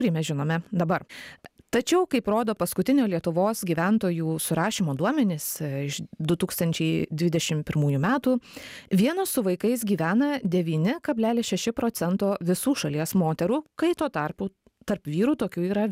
kurį mes žinome dabar. Tačiau, kaip rodo paskutinio Lietuvos gyventojų surašymo duomenys iš 2021 metų, vienos su vaikais gyvena 9,6% visų šalies moterų, kai tuo tarpu tarp vyrų tokių yra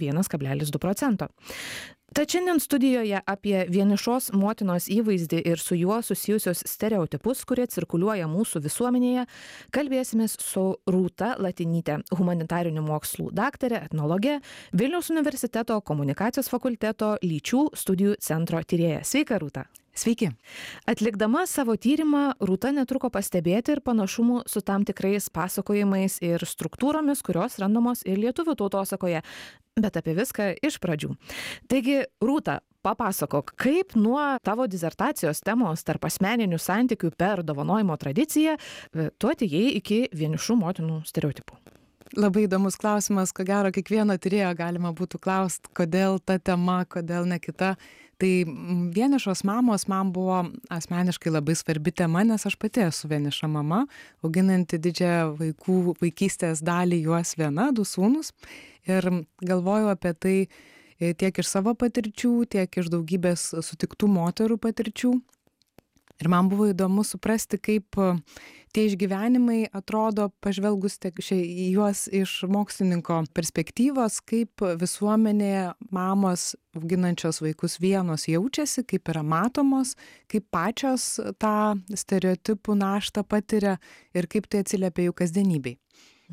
1,2%. Tad šiandien studijoje apie vienišos motinos įvaizdį ir su juo susijusios stereotipus, kurie cirkuliuoja mūsų visuomenėje, kalbėsimės su Rūta Latinyte, humanitarinių mokslų daktarė, etnologė, Vilniaus universiteto komunikacijos fakulteto lyčių studijų centro tyrėja. Sveika, Rūta. Sveiki. Atlikdama savo tyrimą, Rūta netruko pastebėti ir panašumų su tam tikrais pasakojimais ir struktūromis, kurios randamos ir lietuvių tautosakoje, bet apie viską iš pradžių. Taigi, Rūta, papasakok, kaip nuo tavo disertacijos temos tarp asmeninių santykių per dovanojimo tradiciją tu atėjai iki vienišų motinų stereotipų. Labai įdomus klausimas, ko gero kiekvieno tyrėjo galima būtų klausti, kodėl ta tema, kodėl ne kita. Tai vienišos mamos man buvo asmeniškai labai svarbi tema, nes aš pati esu vieniša mama, auginanti didžiąją vaikystės dalį juos viena, 2 sūnus. Ir galvoju apie tai tiek iš savo patirčių, tiek iš daugybės sutiktų moterų patirčių. Ir man buvo įdomu suprasti, kaip tie išgyvenimai atrodo pažvelgus į juos iš mokslininko perspektyvos, kaip visuomenėje mamos auginančios vaikus vienos jaučiasi, kaip yra matomos, kaip pačios tą stereotipų naštą patiria ir kaip tai atsiliepia jų kasdienybei.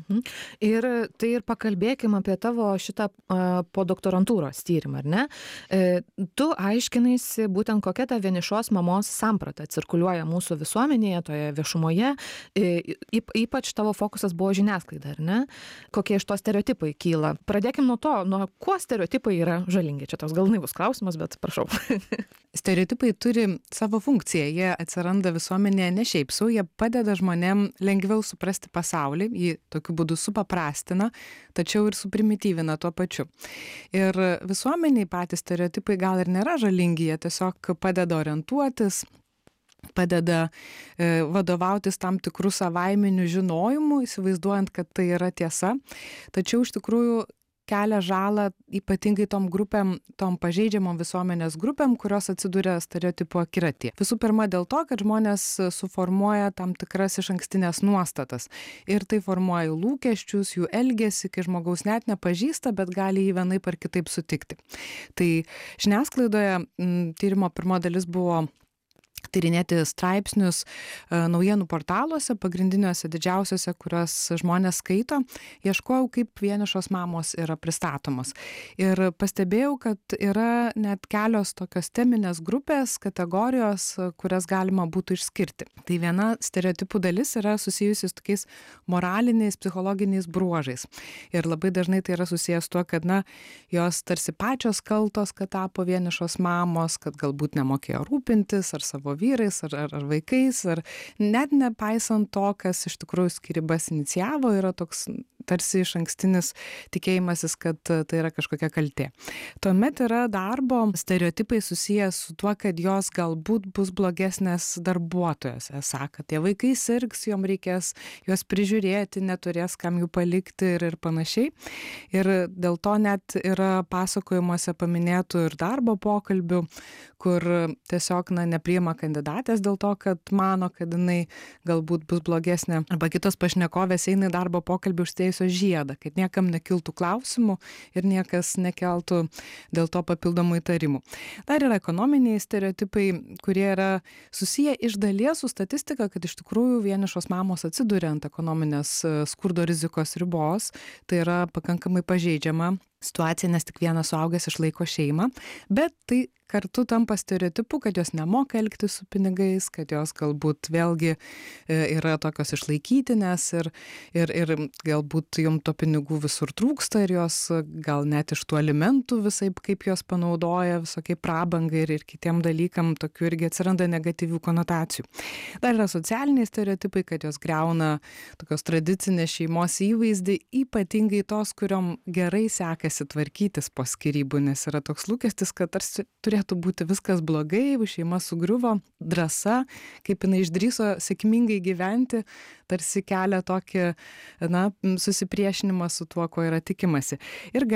Ir tai ir pakalbėkim apie tavo šitą podoktorantūros tyrimą, ar ne? Tu aiškinaisi būtent kokia ta vienišos mamos samprata cirkuliuoja mūsų visuomenėje, toje viešumoje, ypač tavo fokusas buvo žiniasklaida, ar ne? Kokie iš to stereotipai kyla? Pradėkim nuo to, nuo kuo stereotipai yra žalingi. Čia toks gal naivus klausimas, bet prašau. Stereotipai turi savo funkciją, jie atsiranda visuomenėje ne šiaip sau, jie padeda žmonėm lengviau suprasti pasaulį, jį tokiu būdu supaprastina, tačiau ir suprimityvina tuo pačiu. Ir visuomeniai patys stereotipai gal ir nėra žalingi, jie tiesiog padeda orientuotis, padeda vadovautis tam tikrų savaiminių žinojimų, įsivaizduojant, kad tai yra tiesa, tačiau iš tikrųjų kelia žalą ypatingai tom grupėm, tom pažeidžiamom visuomenės grupėm, kurios atsiduria stereotipų akiratyje. Visų pirma dėl to, kad žmonės suformuoja tam tikras išankstinės nuostatas ir tai formuoja jų lūkesčius, jų elgesį, kai žmogaus net nepažįsta, bet gali jį vienaip ar kitaip sutikti. Tai žiniasklaidoje tyrimo pirma dalis buvo tyrinėti straipsnius naujienų portaluose, pagrindiniuose didžiausiuose, kuriuos žmonės skaito, ieškojau, kaip vienišos mamos yra pristatomos. Ir pastebėjau, kad yra net kelios tokios teminės grupės, kategorijos, kurias galima būtų išskirti. Tai viena stereotipų dalis yra susijusi su tokiais moraliniais, psichologiniais bruožais. Ir labai dažnai tai yra susijęs tuo, kad jos tarsi pačios kaltos, kad tapo vienišos mamos, kad galbūt nemokėjo rūpintis ar savo vyrais, ar vaikais, ar net nepaisant to, kas iš tikrųjų skyrybas inicijavo, yra toks tarsi išankstinis tikėjimasis, kad tai yra kažkokia kaltė. Tuomet yra darbo stereotipai susijęs su tuo, kad jos galbūt bus blogesnės darbuotojos. Esą, kad tie vaikai sirgs, jom reikės juos prižiūrėti, neturės kam jų palikti ir panašiai. Ir dėl to net yra pasakojimuose paminėtų ir darbo pokalbių, kur tiesiog nepriima kandidatės dėl to, kad mano, kad jinai galbūt bus blogesnė. Arba kitos pašnekovės eina į darbo pokalbį užsidėjusios žiedą, kad niekam nekiltų klausimų ir niekas nekeltų dėl to papildomų įtarimų. Dar yra ekonominiai stereotipai, kurie yra susiję iš dalies su statistika, kad iš tikrųjų vienišos mamos atsiduria ant ekonominės skurdo rizikos ribos, tai yra pakankamai pažeidžiama situacija, nes tik vienas suaugęs išlaiko šeimą, bet tai kartu tampa stereotipu, kad jos nemoka elgtis su pinigais, kad jos galbūt vėlgi yra tokios išlaikytinės ir galbūt jom to pinigų visur trūksta ir jos gal net iš tų alimentų visaip kaip jos panaudoja visokiai prabangai ir kitiem dalykam, tokių irgi atsiranda negatyvių konotacijų. Dar yra socialiniai stereotipai, kad jos griauna tokios tradicinės šeimos įvaizdį, ypatingai tos, kuriom gerai sekasi tvarkytis po skyrybų, nes yra toks lūkestis, kad tarsi turėtų turėtų būti viskas blogai, šeima sugriuvo, drąsa, kaip jinai išdrįso sėkmingai gyventi, tarsi kelia tokį, susipriešinimą su tuo, ko yra tikimasi. Ir